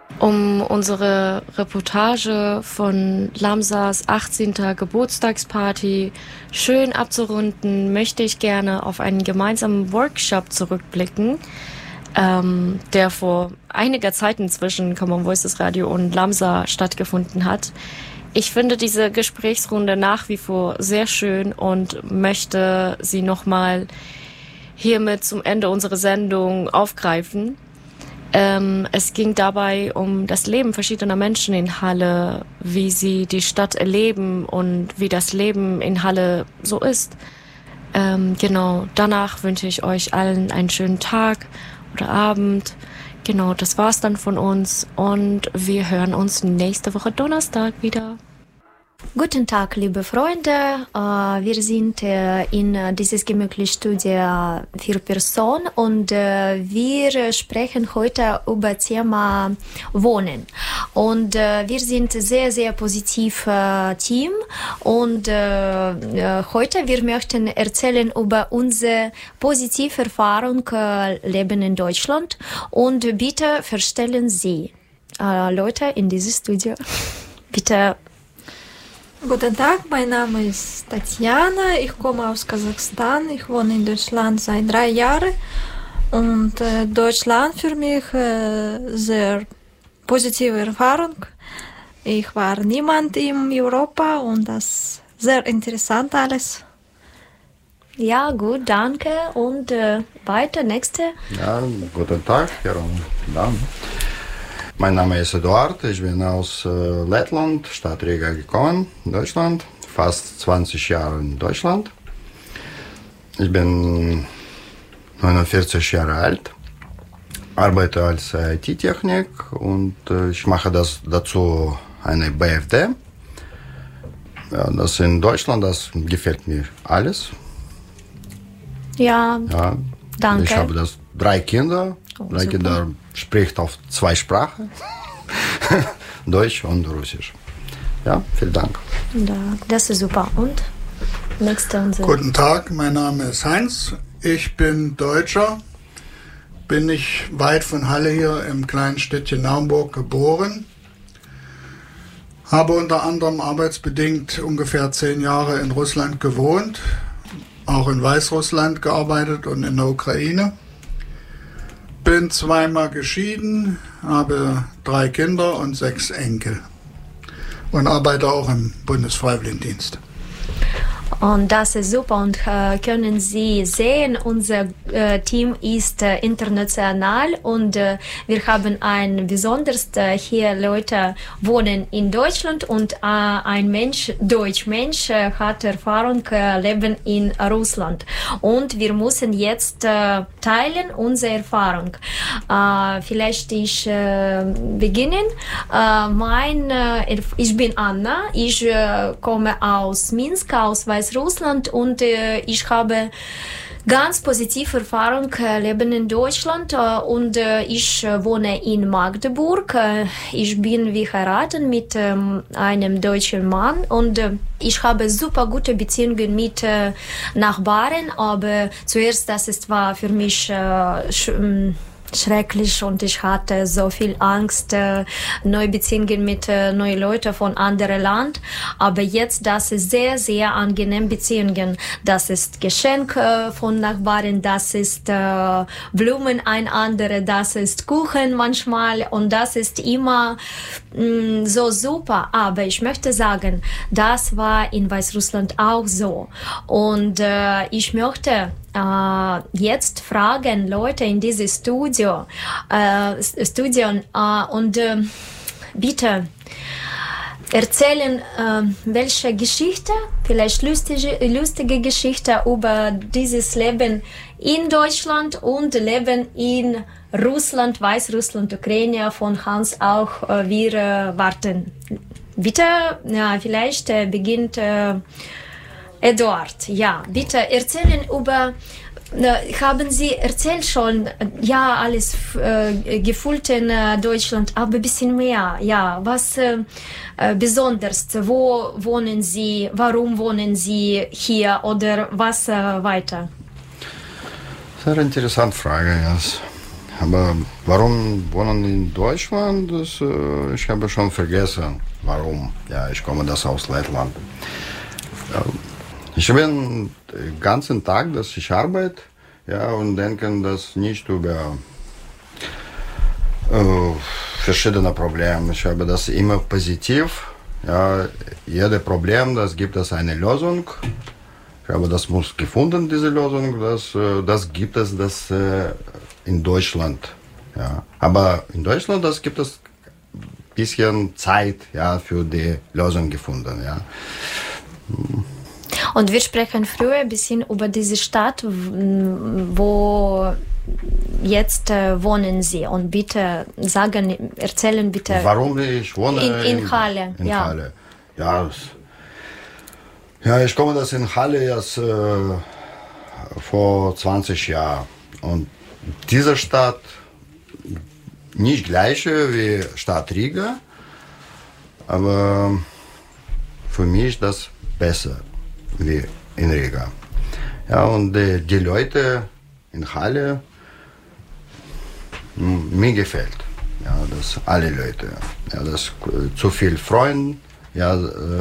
Um unsere Reportage von Lamsas 18. Geburtstagsparty schön abzurunden, möchte ich gerne auf einen gemeinsamen Workshop zurückblicken, der vor einiger Zeit inzwischen Common Voices Radio und Lamsa stattgefunden hat. Ich finde diese Gesprächsrunde nach wie vor sehr schön und möchte sie nochmal hiermit zum Ende unserer Sendung aufgreifen. Es ging dabei um das Leben verschiedener Menschen in Halle, wie sie die Stadt erleben und wie das Leben in Halle so ist. Genau, danach wünsche ich euch allen einen schönen Tag oder Abend. Genau, das war's dann von uns und wir hören uns nächste Woche Donnerstag wieder. Guten Tag, liebe Freunde. Wir sind in dieses gemütliche Studio 4 Personen und wir sprechen heute über das Thema Wohnen. Und wir sind sehr, sehr positiv Team und heute wir möchten erzählen über unsere positive Erfahrung Leben in Deutschland und bitte verstellen Sie Leute in dieses Studio. Bitte. Guten Tag, mein Name ist Tatjana, ich komme aus Kasachstan, ich wohne in Deutschland seit 3 Jahren und Deutschland für mich sehr positive Erfahrung. Ich war niemand in Europa und das ist sehr interessant alles. Ja, gut, danke und weiter, nächste. Ja, guten Tag, Herr und Damen. Mein Name ist Eduard, ich bin aus Lettland, Stadt Riga gekommen, Deutschland, fast 20 Jahre in Deutschland. Ich bin 49 Jahre alt, arbeite als IT-Technik und ich mache dazu eine BFD. Ja, das in Deutschland, das gefällt mir alles. Ja, danke. Ich habe 3 Kinder. Oh, 3 Kinder spricht auf 2 Sprachen, Deutsch und Russisch. Ja, vielen Dank. Das ist super. Und nächste unsere. Guten Tag, mein Name ist Heinz. Ich bin Deutscher, bin nicht weit von Halle hier im kleinen Städtchen Naumburg geboren. Habe unter anderem arbeitsbedingt ungefähr 10 Jahre in Russland gewohnt, auch in Weißrussland gearbeitet und in der Ukraine. Bin 2-mal geschieden, habe 3 Kinder und 6 Enkel und arbeite auch im Bundesfreiwilligendienst. Und das ist super und können Sie sehen, unser Team ist international und wir haben ein besonders hier Leute wohnen in Deutschland und ein Deutschmensch hat Erfahrung Leben in Russland und wir müssen jetzt teilen unsere Erfahrung. Vielleicht ich beginnen. Ich bin Anna, ich komme aus Minsk, aus Weißrussland und ich habe ganz positive Erfahrung leben in Deutschland und ich wohne in Magdeburg. Ich bin verheiratet mit einem deutschen Mann und ich habe super gute Beziehungen mit Nachbarn, aber zuerst war für mich schrecklich und ich hatte so viel Angst, neue Beziehungen mit neuen Leuten von anderen Land. Aber jetzt, das ist sehr, sehr angenehm Beziehungen. Das ist Geschenke von Nachbarn, das ist Blumen ein andere, das ist Kuchen manchmal und das ist immer so super. Aber ich möchte sagen, das war in Weißrussland auch so. Und ich möchte jetzt fragen Leute in dieses Studio und bitte erzählen welche Geschichte, vielleicht lustige Geschichte über dieses Leben in Deutschland und Leben in Russland, Weißrussland, Ukraine von Hans auch wir warten. Bitte, vielleicht beginnt Eduard, ja, bitte erzählen über, haben Sie erzählt schon, ja, alles gefühlt in Deutschland, aber ein bisschen mehr, ja, was besonders, wo wohnen Sie, warum wohnen Sie hier oder was weiter? Sehr interessante Frage, yes. Aber warum wohnen in Deutschland? Ich habe schon vergessen, warum. Ja, ich komme aus Lettland. Ich bin den ganzen Tag, dass ich arbeite, ja, und denke das nicht über verschiedene Probleme. Ich habe das immer positiv. Ja, jedes Problem, das gibt es eine Lösung. Ich habe das muss gefunden, diese Lösung. Das gibt es in Deutschland. Ja. Aber in Deutschland, das gibt es ein bisschen Zeit, ja, für die Lösung gefunden. Ja. Und wir sprechen früher ein bisschen über diese Stadt, wo jetzt wohnen Sie. Und bitte erzählen bitte. Warum ich wohne in Halle. In Halle. Ja, ich komme in Halle jetzt vor 20 Jahren. Und diese Stadt nicht gleiche wie Stadt Riga, aber für mich ist das besser wie in Riga. Ja, und die Leute in Halle, mir gefällt. Ja, das alle Leute. Ja, das zu viel Freunde. Ja,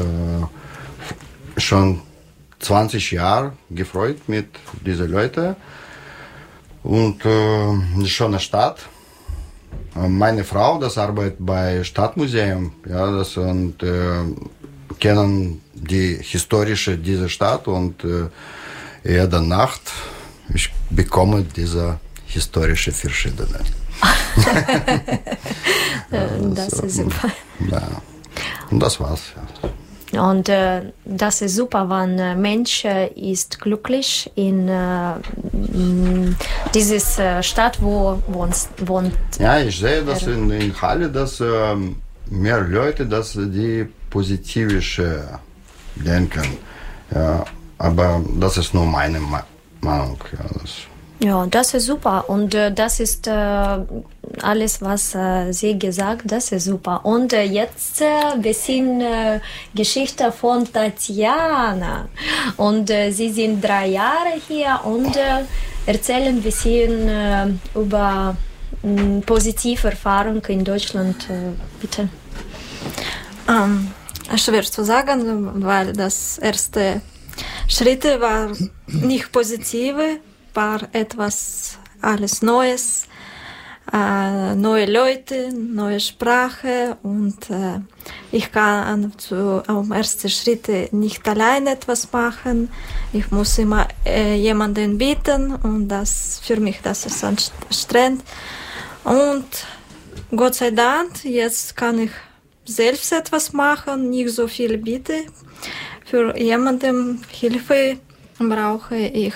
schon 20 Jahre gefreut mit diesen Leuten. Und schon eine Stadt. Meine Frau, das arbeitet bei Stadtmuseum. Ja, und kennen die historische diese Stadt und jede Nacht ich bekomme diese historische verschiedene. Das ist super. Ja. Und das war's. Ja. Und das ist super, wenn ein Mensch ist glücklich in dieser Stadt, wo wohnt. Ja, ich sehe das in Halle, dass mehr Leute, dass die positivische denken. Ja, aber das ist nur meine Meinung. Ja, das ist super. Und das ist alles, was Sie gesagt, das ist super. Und jetzt ein bisschen Geschichte von Tatjana. Und Sie sind 3 Jahre hier und erzählen ein bisschen über positive Erfahrungen in Deutschland, bitte. Schwer zu sagen, weil das erste Schritte war nicht positive, war etwas alles Neues, neue Leute, neue Sprache und ich kann am ersten Schritt nicht allein etwas machen. Ich muss immer jemanden bitten und das für mich das ist anstrengend. Und Gott sei Dank, jetzt kann ich selbst etwas machen, nicht so viel bitte. Für jemanden Hilfe brauche ich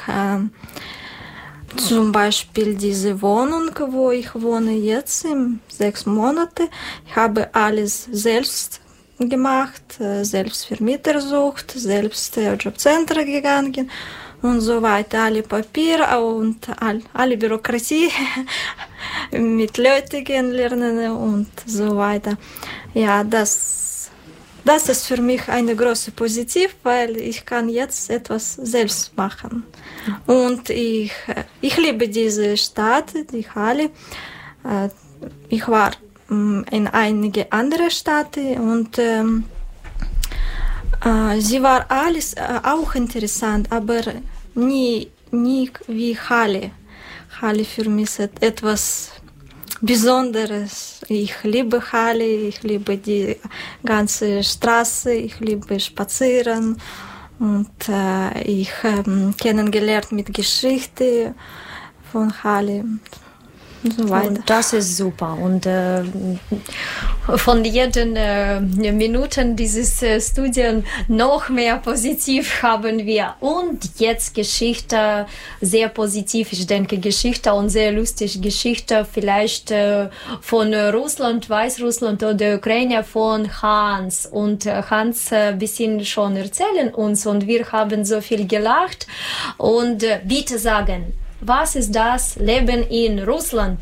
zum Beispiel diese Wohnung, wo ich wohne jetzt, 6 Monate. Ich habe alles selbst gemacht, selbst Vermieter gesucht, selbst Jobcenter gegangen und so weiter. Alle Papiere und alle Bürokratie mit Leuten kennenlernen und so weiter. Ja, das ist für mich eine große Positiv, weil ich kann jetzt etwas selbst machen. Und ich liebe diese Stadt, die Halle. Ich war in einige andere Städte und sie war alles auch interessant, aber nie wie Halle. Halle für mich ist etwas Besonderes. Ich liebe Halle, ich liebe die ganze Straße, ich liebe Spazieren und ich kennengelernt mit Geschichte von Halle und so weiter. Und das ist super. Und von jeden Minuten dieses Studien noch mehr positiv haben wir. Und jetzt Geschichte, sehr positiv. Ich denke Geschichte und sehr lustige Geschichte. Vielleicht von Russland, Weißrussland oder Ukraine von Hans. Und Hans ein bisschen schon erzählen uns. Und wir haben so viel gelacht. Und bitte sagen, was ist das Leben in Russland?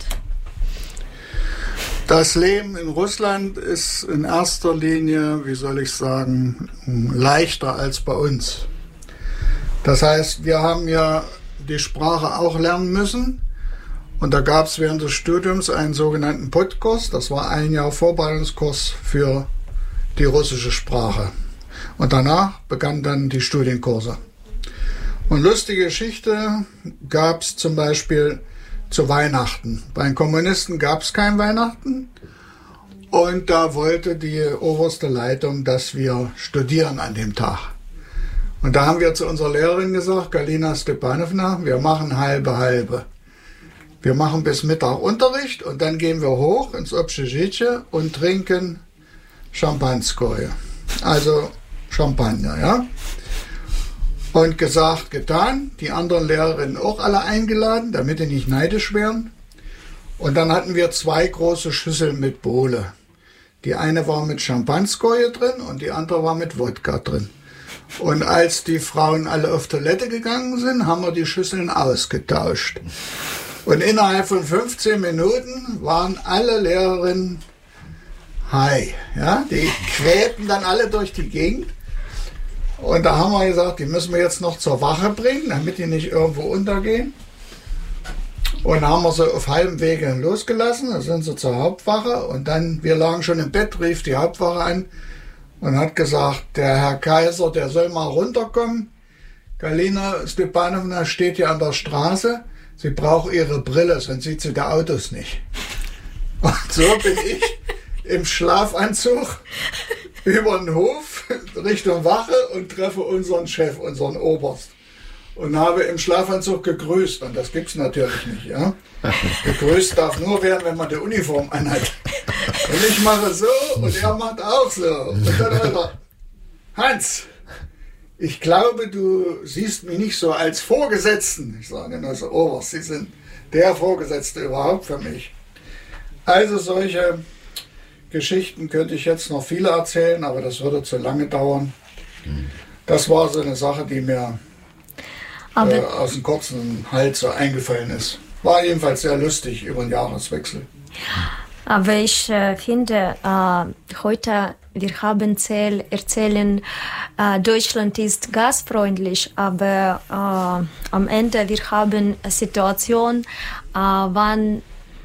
Das Leben in Russland ist in erster Linie, wie soll ich sagen, leichter als bei uns. Das heißt, wir haben ja die Sprache auch lernen müssen Und da gab es während des Studiums einen sogenannten Podkurs. Das war ein Jahr Vorbereitungskurs für die russische Sprache. Und danach begannen dann die Studienkurse. Und lustige Geschichte gab es zum Beispiel zu Weihnachten. Bei den Kommunisten gab es kein Weihnachten. Und da wollte die oberste Leitung, dass wir studieren an dem Tag. Und da haben wir zu unserer Lehrerin gesagt, Galina Stepanowna, wir machen halbe. Wir machen bis Mittag Unterricht und dann gehen wir hoch ins Общежитие und trinken Champanskoje. Also Champagner, ja. Und gesagt, getan. Die anderen Lehrerinnen auch alle eingeladen, damit die nicht neidisch wären. Und dann hatten wir 2 große Schüsseln mit Bowle. Die eine war mit Champanskoje drin und die andere war mit Wodka drin. Und als die Frauen alle auf Toilette gegangen sind, haben wir die Schüsseln ausgetauscht. Und innerhalb von 15 Minuten waren alle Lehrerinnen high. Ja? Die quälten dann alle durch die Gegend. Und da haben wir gesagt, die müssen wir jetzt noch zur Wache bringen, damit die nicht irgendwo untergehen. Und haben wir sie auf halbem Wege losgelassen. Da sind sie zur Hauptwache. Und dann, wir lagen schon im Bett, rief die Hauptwache an und hat gesagt, der Herr Kaiser, der soll mal runterkommen. Galina Stepanowna steht hier an der Straße. Sie braucht ihre Brille, sonst sieht sie die Autos nicht. Und so bin ich im Schlafanzug über den Hof Richtung Wache und treffe unseren Chef, unseren Oberst. Und habe im Schlafanzug gegrüßt. Und das gibt's natürlich nicht, ja. Gegrüßt darf nur werden, wenn man die Uniform anhat. Und ich mache so und er macht auch so. Und dann hat er, Hans, ich glaube, du siehst mich nicht so als Vorgesetzten. Ich sage, also Oberst, Sie sind der Vorgesetzte überhaupt für mich. Also solche Geschichten könnte ich jetzt noch viele erzählen, aber das würde zu lange dauern. Das war so eine Sache, die mir aus dem kurzen Hals so eingefallen ist. War jedenfalls sehr lustig über den Jahreswechsel. Aber ich finde, heute, wir haben erzählen, Deutschland ist gastfreundlich, aber am Ende, wir haben eine Situation, wann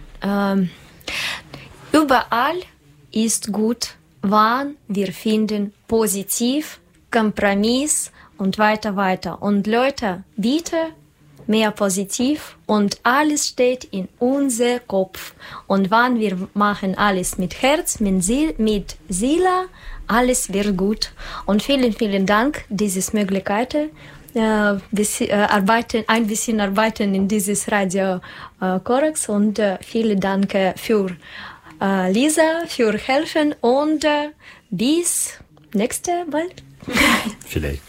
überall ist gut, wann wir finden positiv, Kompromiss und weiter. Und Leute, bitte mehr positiv und alles steht in unser Kopf. Und wenn wir machen alles mit Herz, mit Seele, alles wird gut. Und vielen Dank, diese Möglichkeit, ein bisschen arbeiten in dieses Radio Korax und vielen Dank für Lisa, für helfen und bis nächste bald. Vielleicht.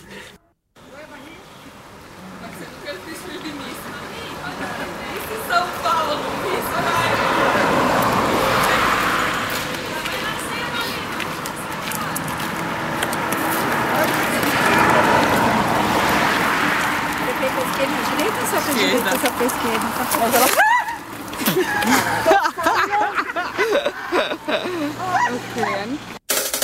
Okay.